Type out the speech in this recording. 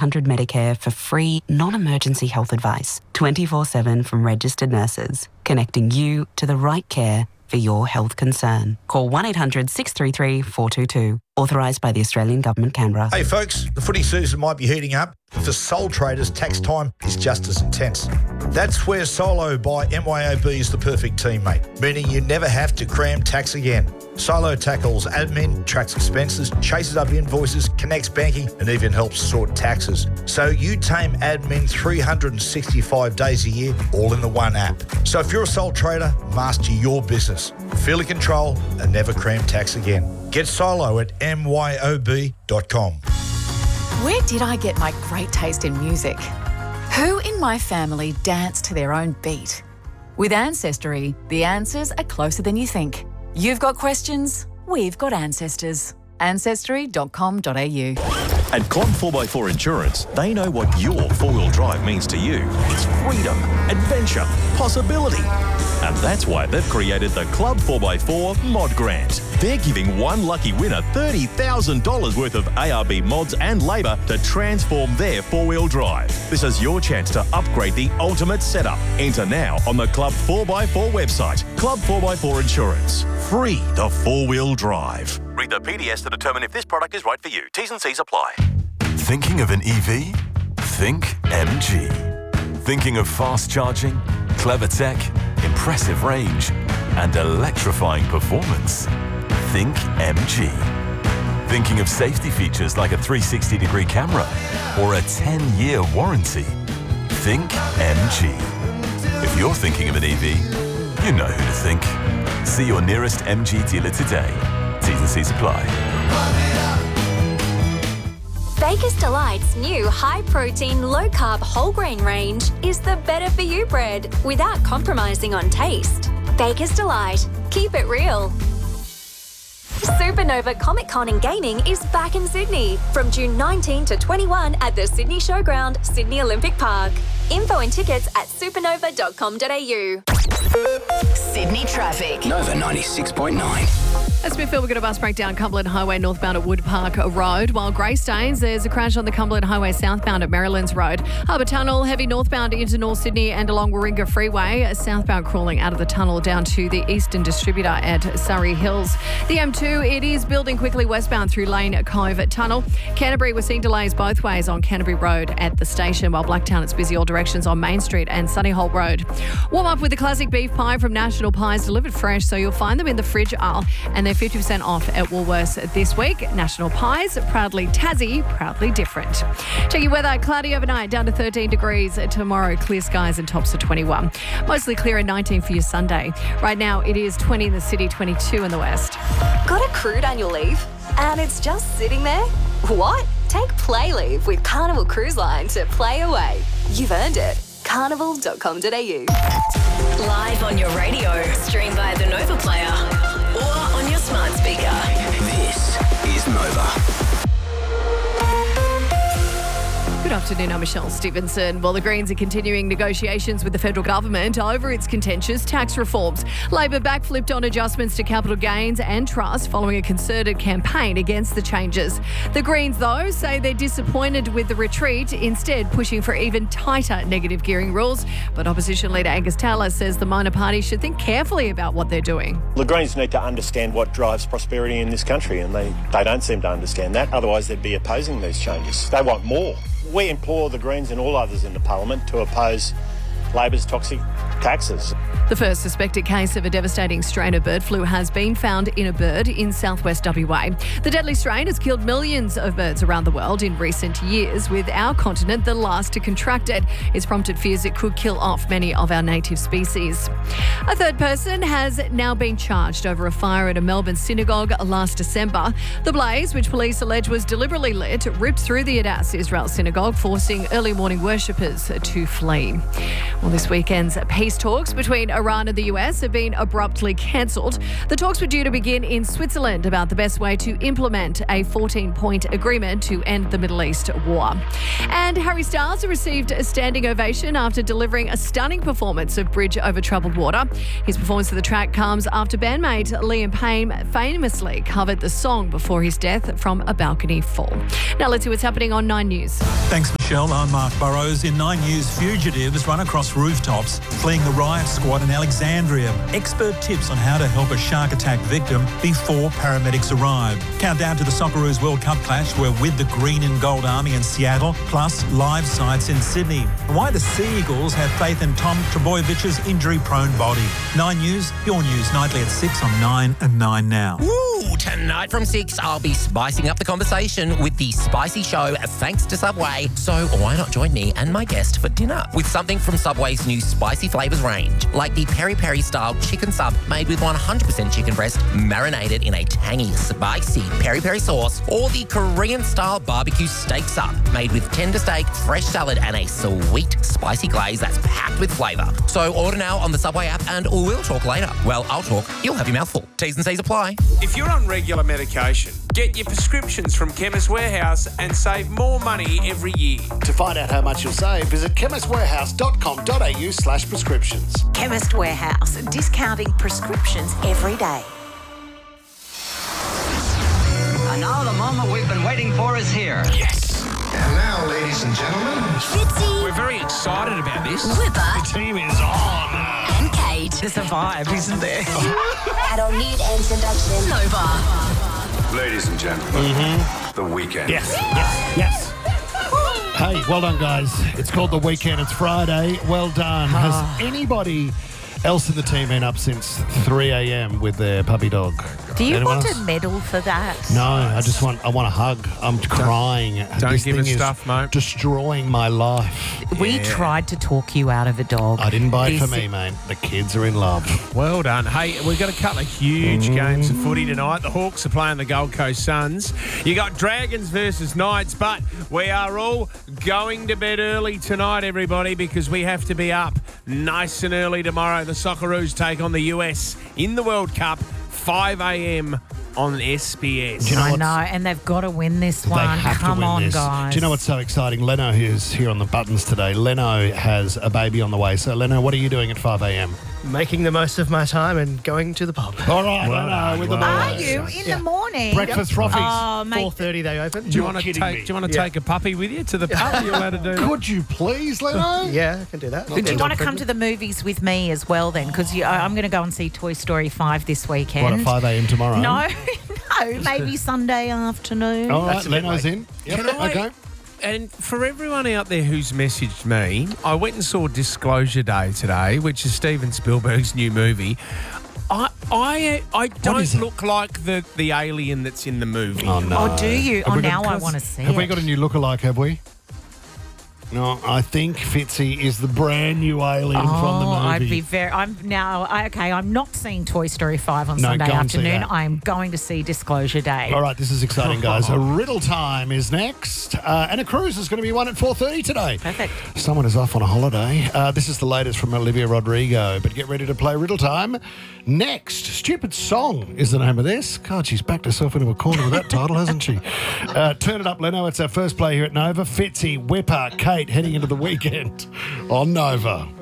1-800 Medicare for free, non-emergency health advice, 24/7 from registered nurses, connecting you to the right care for your health concern. Call 1-800 633 422. Authorised by the Australian Government, Canberra. Hey folks, the footy season might be heating up, but for sole traders, tax time is just as intense. That's where Solo by MYOB is the perfect teammate, meaning you never have to cram tax again. Solo tackles admin, tracks expenses, chases up invoices, connects banking, and even helps sort taxes. So you tame admin 365 days a year, all in the one app. So if you're a sole trader, master your business. Feel in control and never cram tax again. Get Solo at myob.com. Where did I get my great taste in music? Who in my family dance to their own beat? With Ancestry, the answers are closer than you think. You've got questions, we've got ancestors. Ancestry.com.au. At Club 4x4 Insurance, they know what your four-wheel drive means to you. It's freedom, adventure, possibility. And that's why they've created the Club 4x4 Mod Grant. They're giving one lucky winner $30,000 worth of ARB mods and labour to transform their four-wheel drive. This is your chance to upgrade the ultimate setup. Enter now on the Club 4x4 website. Club 4x4 Insurance. Free the four-wheel drive. Read the PDS to determine if this product is right for you. T's and C's apply. Thinking of an EV? Think MG. Thinking of fast charging, clever tech, impressive range, and electrifying performance? Think MG. Thinking of safety features like a 360-degree camera or a 10-year warranty? Think MG. If you're thinking of an EV, you know who to think. See your nearest MG dealer today. T's and C's apply. Baker's Delight's new high-protein, low-carb whole grain range is the better-for-you bread without compromising on taste. Baker's Delight. Keep it real. Supernova Comic Con and Gaming is back in Sydney from June 19 to 21 at the Sydney Showground, Sydney Olympic Park. Info and tickets at supernova.com.au. Sydney traffic. Nova 96.9. As we feel, we're going to bus break down Cumberland Highway northbound at Wood Park Road, while Greystanes, there's a crash on the Cumberland Highway southbound at Marylands Road. Harbour Tunnel, heavy northbound into North Sydney and along Warringah Freeway, southbound crawling out of the tunnel down to the Eastern Distributor at Surrey Hills. The M2, it is building quickly westbound through Lane Cove Tunnel. Canterbury, we're seeing delays both ways on Canterbury Road at the station, while Blacktown, it's busy all directions on Main Street and Sunnyholt Road. Warm up with the classic beef pie from National Pies, delivered fresh, so you'll find them in the fridge aisle, and they're 50% off at Woolworths this week. National Pies, proudly Tassie, proudly different. Check your weather. Cloudy overnight, down to 13 degrees. Tomorrow, clear skies and tops of 21. Mostly clear and 19 for your Sunday. Right now, it is 20 in the city, 22 in the west. Got accrued annual leave? And it's just sitting there? What? Take Play Leave with Carnival Cruise Line to play away. You've earned it. Carnival.com.au. Live on your radio, stream via the Nova Player or on your smart speaker. This is Nova. Good afternoon, I'm Michelle Stevenson. Well, the Greens are continuing negotiations with the federal government over its contentious tax reforms. Labor backflipped on adjustments to capital gains and trust following a concerted campaign against the changes. The Greens, though, say they're disappointed with the retreat, instead pushing for even tighter negative gearing rules. But opposition leader Angus Taylor says the minor party should think carefully about what they're doing. The Greens need to understand what drives prosperity in this country, and they don't seem to understand that. Otherwise, they'd be opposing these changes. They want more. We implore the Greens and all others in the Parliament to oppose Labor's toxic taxes. The first suspected case of a devastating strain of bird flu has been found in a bird in southwest WA. The deadly strain has killed millions of birds around the world in recent years, with our continent the last to contract it. It's prompted fears it could kill off many of our native species. A third person has now been charged over a fire at a Melbourne synagogue last December. The blaze, which police allege was deliberately lit, ripped through the Adass Israel synagogue, forcing early morning worshippers to flee. Well, this weekend's peace talks between Iran and the US have been abruptly cancelled. The talks were due to begin in Switzerland about the best way to implement a 14-point agreement to end the Middle East war. And Harry Styles received a standing ovation after delivering a stunning performance of Bridge Over Troubled Water. His performance of the track comes after bandmate Liam Payne famously covered the song before his death from a balcony fall. Now let's see what's happening on 9 News. Thanks, Michelle. Michelle. I'm Mark Burrows. In 9 News, fugitives run across rooftops fleeing the riot squad in Alexandria. Expert tips on how to help a shark attack victim before paramedics arrive. Countdown to the Socceroos World Cup clash. We're with the Green and Gold Army in Seattle, plus live sites in Sydney. And why the Sea Eagles have faith in Tom Trebojevich's injury-prone body. 9 News, your news nightly at 6 on 9 and 9 now. Ooh, tonight from 6, I'll be spicing up the conversation with the Spicy Show thanks to Subway. So why not join me and my guest for dinner with something from Subway's new spicy flavours range, like the peri-peri style chicken sub made with 100% chicken breast marinated in a tangy, spicy peri-peri sauce, or the Korean style barbecue steak sub made with tender steak, fresh salad and a sweet spicy glaze that's packed with flavour. So order now on the Subway app and we'll talk later. Well, I'll talk, you'll have your mouthful. T's and C's apply. If you're on regular medication, get your prescriptions from Chemist Warehouse and save more money every year. To find out how much you'll save, visit chemistwarehouse.com.au/prescriptions. Chemist Warehouse, discounting prescriptions every day. And now the moment we've been waiting for is here. Yes. And now, ladies and gentlemen, Fitzy. We're very excited about this. Whipper. The team is on. And Kate. There's a vibe, isn't there? I don't need introduction. Nova. ladies and gentlemen, The Weekend. Yes. Hey, well done, guys. It's called The Weekend. It's Friday. Well done. Has anybody else in the team been up since 3 a.m. with their puppy dog? Do you Anyone want else? a medal for that? No, I want a hug. I'm crying. Don't This give thing us is stuff, mate. Destroying my life. We tried to talk you out of a dog. I didn't buy it for me, mate. The kids are in love. Well done. Hey, we've got a couple of huge games of footy tonight. The Hawks are playing the Gold Coast Suns. You got Dragons versus Knights, but we are all going to bed early tonight, everybody, because we have to be up nice and early tomorrow. The Socceroos take on the US in the World Cup, 5 a.m. on SBS. I know, and they've got to win this one. They have Come to win on, this. guys. Do you know what's so exciting? Leno, who's here on the buttons today, Leno has a baby on the way. So, Leno, what are you doing at 5 a.m.? Making the most of my time and going to the pub. All right, Leno, with the Are boys. you in the morning? Breakfast frothies. Oh, mate. 4:30 they open. Do you want to take a puppy with you to the pub? Are you allowed to do that? Could you please, Leno? Yeah, I can do that. Do you want to come to the movies with me as well then? Because I'm going to go and see Toy Story 5 this weekend. What, at 5 a.m. tomorrow? No, maybe Sunday afternoon. All right, Leno's in. Yep. Okay. And for everyone out there who's messaged me, I went and saw Disclosure Day today, which is Steven Spielberg's new movie. I don't look like the alien that's in the movie. Oh, no. Oh, do you? Have we got- Now I want to see Have it. we got a new lookalike, have we? No, I think Fitzy is the brand new alien from the movie. I'd be very. I'm not seeing Toy Story 5 on No, Sunday go and see afternoon. that. I'm going to see Disclosure Day. All right, this is exciting, guys. A riddle time is next. And a cruise is going to be one at 4:30 today. Perfect. Someone is off on a holiday. This is the latest from Olivia Rodrigo. But get ready to play riddle time next. Stupid Song is the name of this. God, she's backed herself into a corner with that title, hasn't she? Turn it up, Leno. It's our first play here at Nova. Fitzy, Whipper, Kate heading into the weekend on Nova.